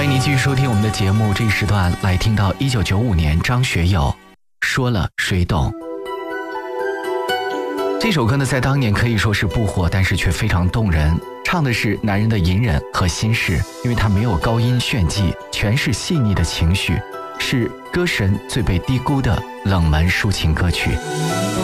迎您继续收听我们的节目，这一时段来听到1995年张学友说了谁懂。这首歌呢，在当年可以说是不火，但是却非常动人，唱的是男人的隐忍和心事，因为它没有高音炫技，全是细腻的情绪，是歌神最被低估的冷门抒情歌曲。